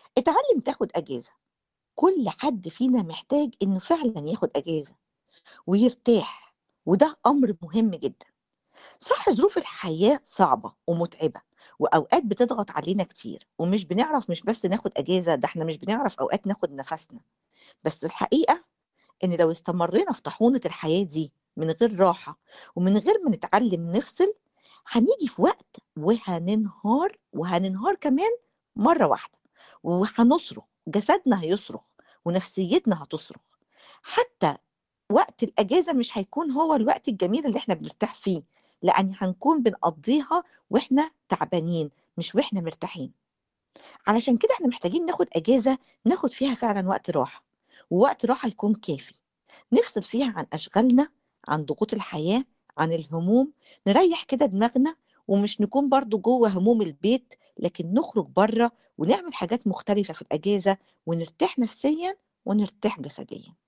اتعلم تاخد أجازة. كل حد فينا محتاج إنه فعلا ياخد أجازة ويرتاح، وده أمر مهم جدا. صح، ظروف الحياة صعبة ومتعبة، وأوقات بتضغط علينا كتير ومش بنعرف مش بس ناخد أجازة، ده احنا مش بنعرف أوقات ناخد نفسنا. بس الحقيقة إن لو استمرينا في طاحونة الحياة دي من غير راحة ومن غير ما نتعلم نفصل، هنيجي في وقت وهننهار كمان مرة واحدة، وهنصرخ، جسدنا هيصرخ ونفسيتنا هتصرخ. حتى وقت الأجازة مش هيكون هو الوقت الجميل اللي احنا بنرتاح فيه، لأن هنكون بنقضيها واحنا تعبانين مش واحنا مرتاحين. علشان كده احنا محتاجين ناخد أجازة، ناخد فيها فعلا وقت راحة، ووقت راحة يكون كافي نفصل فيها عن أشغالنا، عن ضغوط الحياة، عن الهموم. نريح كده دماغنا، ومش نكون برضو جوه هموم البيت، لكن نخرج بره ونعمل حاجات مختلفة في الأجازة ونرتاح نفسيا ونرتاح جسديا.